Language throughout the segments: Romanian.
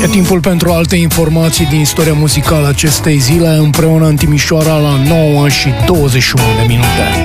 E timpul pentru alte informații din istoria muzicală acestei zile, împreună în Timișoara la 9 și 21 de minute.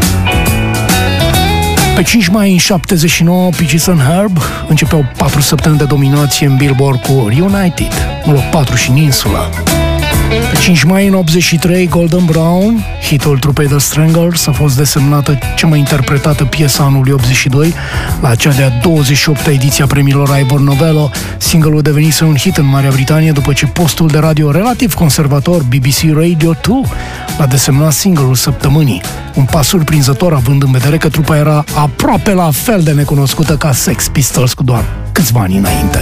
Pe 5 mai în 79, Peaches and Herb începeau 4 săptămâni de dominație în Billboard cu Reunited, în loc 4 și în insulă. Pe 5 mai în 83, Golden Brown, hitul trupei The Stranglers, a fost desemnată cea mai interpretată piesă anului 82 la cea de-a 28-a ediție a premiilor Ivor Novello. Single-ul devenise un hit în Marea Britanie după ce postul de radio relativ conservator BBC Radio 2 l-a desemnat single-ul săptămânii. Un pas surprinzător având în vedere că trupa era aproape la fel de necunoscută ca Sex Pistols cu doar câțiva ani înainte.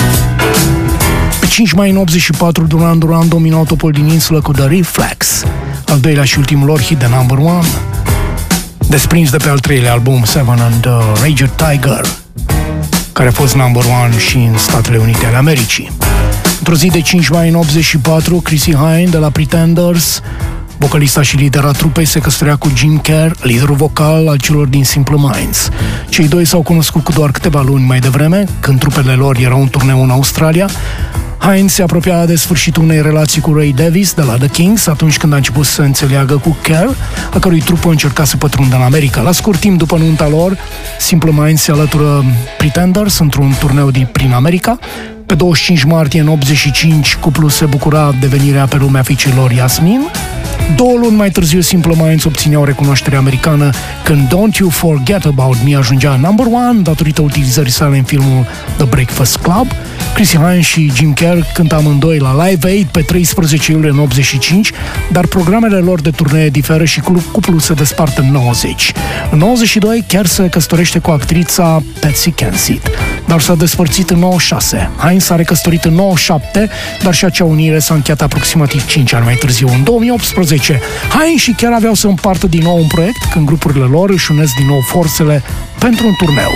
Pe 5 mai în 84, Duran Duran dominau topul din insulă cu The Reflex, al doilea și ultimul lor hit de number one, desprins de pe al treilea album Seven and the Raging Tiger, care a fost number one și în Statele Unite ale Americii. Într-o zi de 5 mai în 84, Chrissie Hynde de la Pretenders, vocalista și lidera trupei, se căsătorea cu Jim Kerr, liderul vocal al celor din Simple Minds. Cei doi s-au cunoscut cu doar câteva luni mai devreme, când trupele lor erau în turneu în Australia. Hynde se apropia de sfârșitul unei relații cu Ray Davies de la The Kings, atunci când a început să se înțeleagă cu Kerr, a cărui trupă încerca să pătrundă în America. La scurt timp după nunta lor, Simple Minds se alătură Pretenders într-un turneu prin America. Pe 25 martie în 85, cuplul se bucura de venirea pe lumea fiicei lor Yasmin. 2 luni mai târziu, Simple Minds obțineau recunoaștere americană când Don't You Forget About Me ajungea number one datorită utilizării sale în filmul The Breakfast Club. Chrissie Hynde și Jim Kerr cântă amândoi la Live Aid pe 13 iulie în 85, dar programele lor de turnee diferă și cuplul se desparte în 90. În 92, Kerr se căsătorește cu actrița Patsy Kensit, dar s-a despărțit în 96. Hynde s-a recăsătorit în 97, dar și acea unire s-a încheiat aproximativ 5 ani mai târziu. În 2018, Hynde și Kerr aveau să împartă din nou un proiect când grupurile lor își unesc din nou forțele pentru un turneu.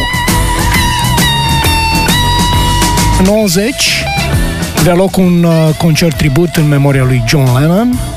În 90 avea loc un concert tribut în memoria lui John Lennon.